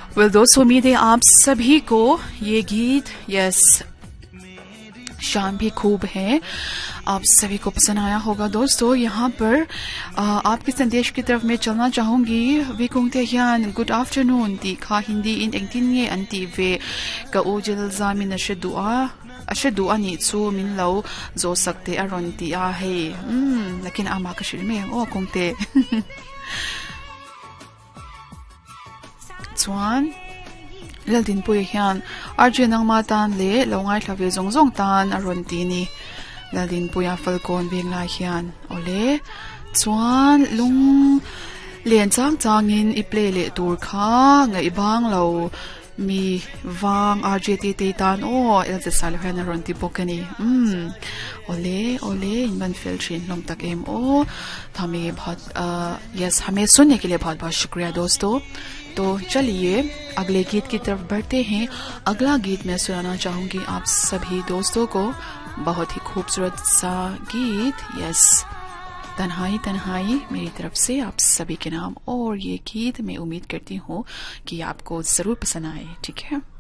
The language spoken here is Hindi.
वेल दोस्तों, उम्मीद है आप सभी को ये गीत यस शाम भी खूब है, आप सभी को पसंद आया होगा। दोस्तों यहाँ पर आपके संदेश की तरफ मैं चलना चाहूंगी। विकुंगते हियान गुड आफ्टरनून दी खा हिंदी इन एंटिने अंटी वे का ओजल जामिन अशदुआ नीचू मिन लो जो सकते अरोंती आ है लेकिन आमा कशिल में ओ कुंगते Chuan laltin pui hian arjun ang matan le longai thlave zongjong tan aron ti ni laltin puya falcon beng la hian ole chuan lung lian chang changin iple le tur kha ngai bang lo mi wang rjtt tan o elze sal hian aron ti bokani ole in man fel thin lom tak em o thame bhat yes hame sunने के लिए बहुत बहुत शुक्रिया दोस्तों। तो चलिए अगले गीत की तरफ बढ़ते हैं। अगला गीत मैं सुनाना चाहूंगी आप सभी दोस्तों को, बहुत ही खूबसूरत सा गीत यस तन्हाई तन्हाई मेरी तरफ से आप सभी के नाम। और ये गीत मैं उम्मीद करती हूँ कि आपको जरूर पसंद आए, ठीक है।